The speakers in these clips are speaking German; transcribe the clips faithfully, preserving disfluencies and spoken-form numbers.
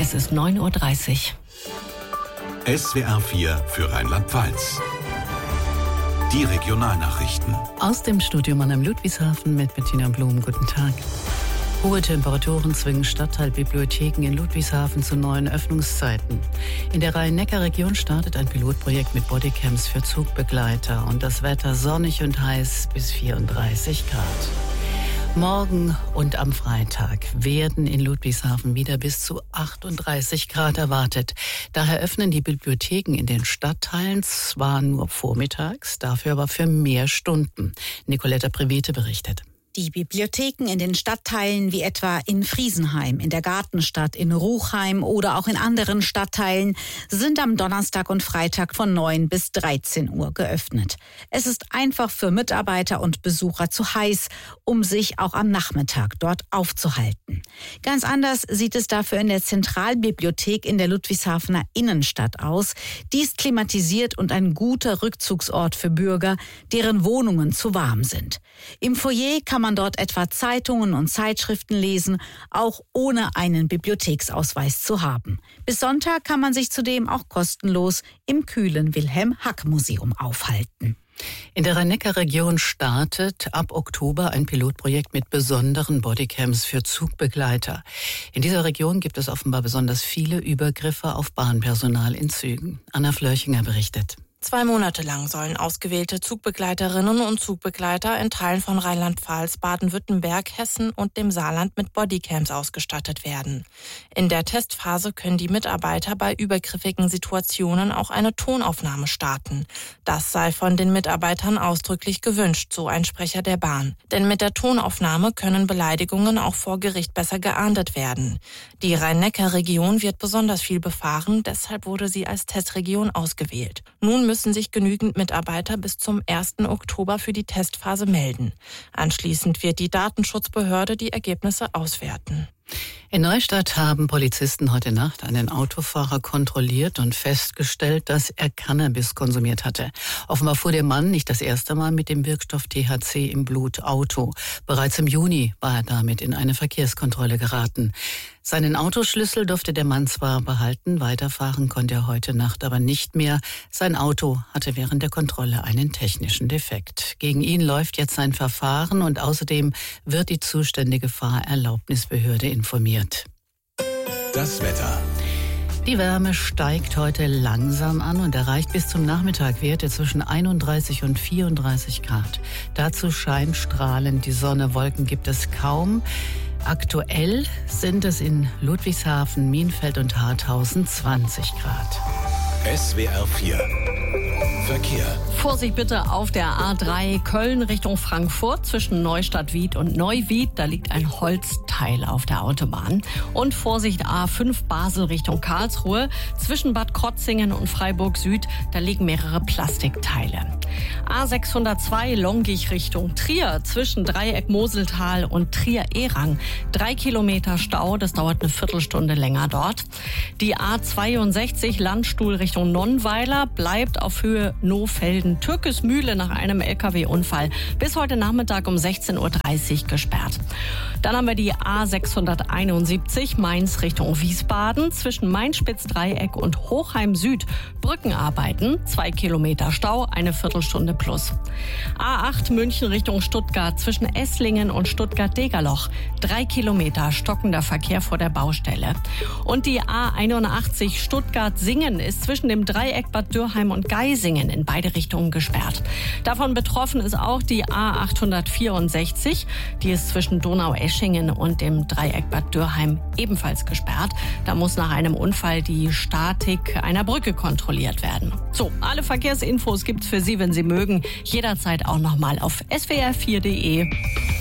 Es ist neun Uhr dreißig. S W R vier für Rheinland-Pfalz. Die Regionalnachrichten. Aus dem Studio Mannheim Ludwigshafen mit Bettina Blum. Guten Tag. Hohe Temperaturen zwingen Stadtteilbibliotheken in Ludwigshafen zu neuen Öffnungszeiten. In der Rhein-Neckar-Region startet ein Pilotprojekt mit Bodycams für Zugbegleiter und das Wetter sonnig und heiß bis vierunddreißig Grad. Morgen und am Freitag werden in Ludwigshafen wieder bis zu achtunddreißig Grad erwartet. Daher öffnen die Bibliotheken in den Stadtteilen zwar nur vormittags, dafür aber für mehr Stunden. Nicoletta Previte berichtet. Die Bibliotheken in den Stadtteilen wie etwa in Friesenheim, in der Gartenstadt, in Ruchheim oder auch in anderen Stadtteilen sind am Donnerstag und Freitag von neun bis dreizehn Uhr geöffnet. Es ist einfach für Mitarbeiter und Besucher zu heiß, um sich auch am Nachmittag dort aufzuhalten. Ganz anders sieht es dafür in der Zentralbibliothek in der Ludwigshafener Innenstadt aus. Die ist klimatisiert und ein guter Rückzugsort für Bürger, deren Wohnungen zu warm sind. Im Foyer kann man dort etwa Zeitungen und Zeitschriften lesen, auch ohne einen Bibliotheksausweis zu haben. Bis Sonntag kann man sich zudem auch kostenlos im kühlen Wilhelm-Hack-Museum aufhalten. In der Rhein-Neckar-Region startet ab Oktober ein Pilotprojekt mit besonderen Bodycams für Zugbegleiter. In dieser Region gibt es offenbar besonders viele Übergriffe auf Bahnpersonal in Zügen. Anna Flörchinger berichtet. Zwei Monate lang sollen ausgewählte Zugbegleiterinnen und Zugbegleiter in Teilen von Rheinland-Pfalz, Baden-Württemberg, Hessen und dem Saarland mit Bodycams ausgestattet werden. In der Testphase können die Mitarbeiter bei übergriffigen Situationen auch eine Tonaufnahme starten. Das sei von den Mitarbeitern ausdrücklich gewünscht, so ein Sprecher der Bahn. Denn mit der Tonaufnahme können Beleidigungen auch vor Gericht besser geahndet werden. Die Rhein-Neckar-Region wird besonders viel befahren, deshalb wurde sie als Testregion ausgewählt. Nun müssen sich genügend Mitarbeiter bis zum ersten Oktober für die Testphase melden. Anschließend wird die Datenschutzbehörde die Ergebnisse auswerten. In Neustadt haben Polizisten heute Nacht einen Autofahrer kontrolliert und festgestellt, dass er Cannabis konsumiert hatte. Offenbar fuhr der Mann nicht das erste Mal mit dem Wirkstoff T H C im Blut Auto. Bereits im Juni war er damit in eine Verkehrskontrolle geraten. Seinen Autoschlüssel durfte der Mann zwar behalten, weiterfahren konnte er heute Nacht aber nicht mehr. Sein Auto hatte während der Kontrolle einen technischen Defekt. Gegen ihn läuft jetzt ein Verfahren und außerdem wird die zuständige Fahrerlaubnisbehörde informiert. Das Wetter. Die Wärme steigt heute langsam an und erreicht bis zum Nachmittag Werte zwischen einunddreißig und vierunddreißig Grad. Dazu scheint strahlend die Sonne, Wolken gibt es kaum. Aktuell sind es in Ludwigshafen, Mienfeld und Harthausen zwanzig Grad. S W R vier Verkehr. Vorsicht bitte auf der A drei Köln Richtung Frankfurt zwischen Neustadt-Wied und Neuwied. Da liegt ein Holzteil auf der Autobahn. Und Vorsicht A fünf Basel Richtung Karlsruhe zwischen Bad Krotzingen und Freiburg Süd. Da liegen mehrere Plastikteile. A sechshundertzwei Longich Richtung Trier zwischen Dreieck Moseltal und Trier-Erang. Drei Kilometer Stau, das dauert eine Viertelstunde länger dort. Die A zweiundsechzig Landstuhl Richtung Nonnweiler bleibt auf Höhe Nohfelden-Türkesmühle nach einem L K W-Unfall bis heute Nachmittag um sechzehn Uhr dreißig gesperrt. Dann haben wir die A sechshunderteinundsiebzig Mainz Richtung Wiesbaden zwischen Main-Spitz-Dreieck und Hochheim Süd. Brückenarbeiten, zwei Kilometer Stau, eine Viertelstunde plus. A acht München Richtung Stuttgart zwischen Esslingen und Stuttgart-Degerloch. Drei Kilometer stockender Verkehr vor der Baustelle. Und die A einundachtzig Stuttgart-Singen ist zwischen dem Dreieck Bad Dürrheim und Geisingen in beide Richtungen gesperrt. Davon betroffen ist auch die A achthundertvierundsechzig. Die ist zwischen Donaueschingen und dem Dreieck Bad Dürrheim ebenfalls gesperrt. Da muss nach einem Unfall die Statik einer Brücke kontrolliert werden. So, alle Verkehrsinfos gibt's für Sie, wenn Sie mögen, jederzeit auch nochmal auf s w r vier punkt d e.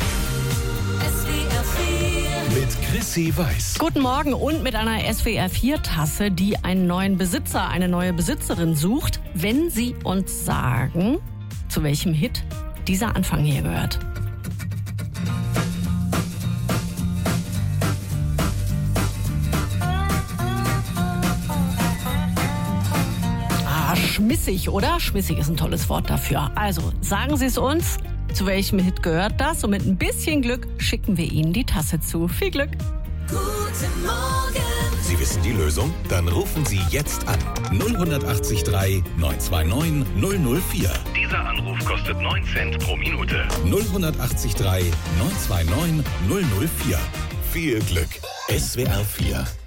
Mit Chrissy Weiß. Guten Morgen und mit einer S W R vier Tasse, die einen neuen Besitzer, eine neue Besitzerin sucht, wenn Sie uns sagen, zu welchem Hit dieser Anfang hier gehört. Ah, schmissig, oder? Schmissig ist ein tolles Wort dafür. Also, sagen Sie es uns. Zu welchem Hit gehört das? Und mit ein bisschen Glück schicken wir Ihnen die Tasse zu. Viel Glück! Guten Morgen! Sie ist die Lösung? Dann rufen Sie jetzt an. null acht drei neun zwei neun null null vier. Dieser Anruf kostet neun Cent pro Minute. null acht drei neun zwei neun null null vier. Viel Glück. S W R vier